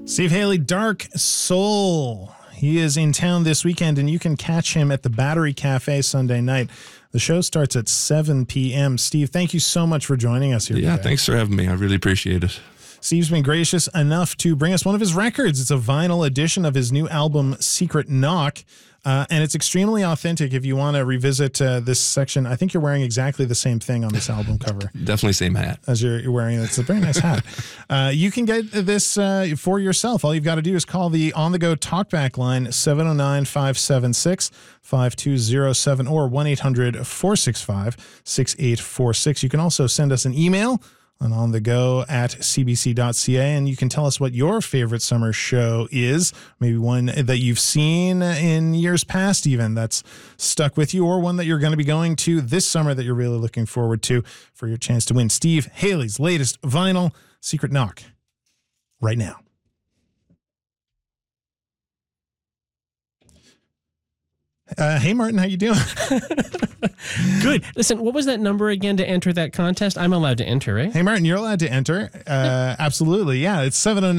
Steve Haley, Dark Soul. He is in town this weekend, and you can catch him at the Battery Cafe Sunday night. The show starts at 7 p.m. Steve, thank you so much for joining us here today. Thanks for having me. I really appreciate it. Steve's been gracious enough to bring us one of his records. It's a vinyl edition of his new album, Secret Knock, and it's extremely authentic. If you want to revisit this section, I think you're wearing exactly the same thing on this album cover. Definitely same hat. As you're wearing. It's a very nice hat. You can get this for yourself. All you've got to do is call the on-the-go talkback line, 709-576-5207 or 1-800-465-6846. You can also send us an email on the go at cbc.ca, and you can tell us what your favorite summer show is, maybe one that you've seen in years past even that's stuck with you, or one that you're going to be going to this summer that you're really looking forward to for your chance to win Steve Haley's latest vinyl, Secret Knock, right now. Hey, Martin, how you doing? Good. Listen, what was that number again to enter that contest? I'm allowed to enter, right? Hey, Martin, you're allowed to enter. Absolutely. Yeah, it's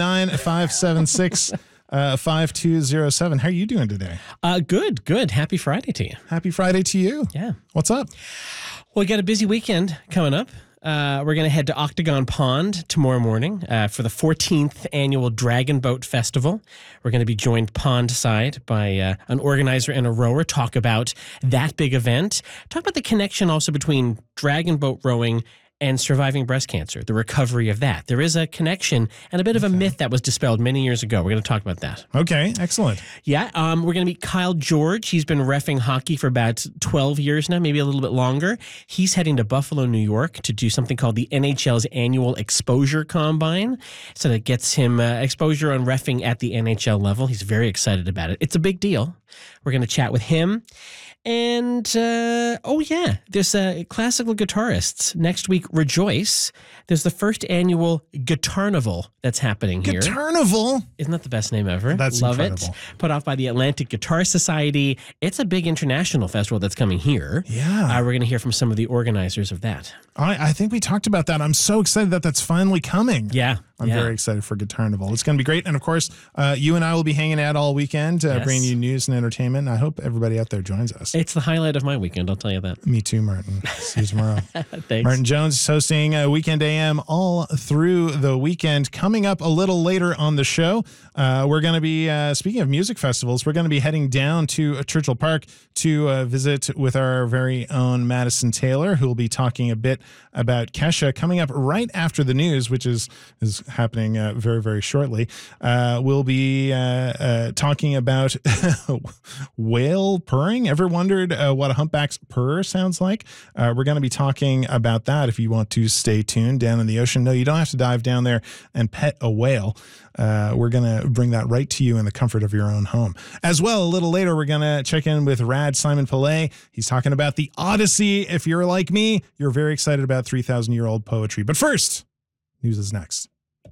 709-576-5207. How are you doing today? Good. Happy Friday to you. Happy Friday to you. Yeah. What's up? Well, we got a busy weekend coming up. We're going to head to Octagon Pond tomorrow morning for the 14th annual Dragon Boat Festival. We're going to be joined pondside by an organizer and a rower, talk about that big event. Talk about the connection also between dragon boat rowing and surviving breast cancer, the recovery of that. There is a connection and a bit of a myth that was dispelled many years ago. We're going to talk about that. Okay, excellent. Yeah, we're going to meet Kyle George. He's been reffing hockey for about 12 years now, maybe a little bit longer. He's heading to Buffalo, New York to do something called the NHL's annual exposure combine. So that gets him exposure on reffing at the NHL level. He's very excited about it. It's a big deal. We're going to chat with him. And, there's classical guitarists. Next week, Rejoice. There's the first annual Guitarnival that's happening here. Guitarnival? Isn't that the best name ever? That's Love incredible. it. Put off by the Atlantic Guitar Society. It's a big international festival that's coming here. Yeah. We're going to hear from some of the organizers of that. I think we talked about that. I'm so excited that that's finally coming. Yeah. I'm very excited for Guitarnival. It's going to be great. And, of course, you and I will be hanging out all weekend, bringing you news and entertainment. I hope everybody out there joins us. It's the highlight of my weekend, I'll tell you that. Me too, Martin. See you tomorrow. Thanks. Martin Jones is hosting Weekend AM all through the weekend. Coming up a little later on the show, we're going to be, speaking of music festivals, we're going to be heading down to Churchill Park to visit with our very own Madison Taylor, who will be talking a bit about Kesha. Coming up right after the news, which is happening very, very shortly. We'll be talking about whale purring. Ever wondered what a humpback's purr sounds like? We're going to be talking about that if you want to stay tuned down in the ocean. No, you don't have to dive down there and pet a whale. We're going to bring that right to you in the comfort of your own home. As well, a little later, we're going to check in with Rad Simon Pillay. He's talking about the Odyssey. If you're like me, you're very excited about 3,000-year-old poetry. But first, news is next.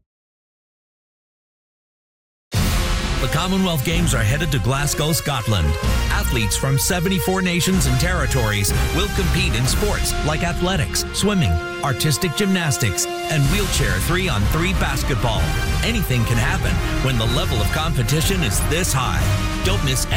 The Commonwealth Games are headed to Glasgow, Scotland. Athletes from 74 nations and territories will compete in sports like athletics, swimming, artistic gymnastics, and wheelchair 3-on-3 basketball. Anything can happen when the level of competition is this high. Don't miss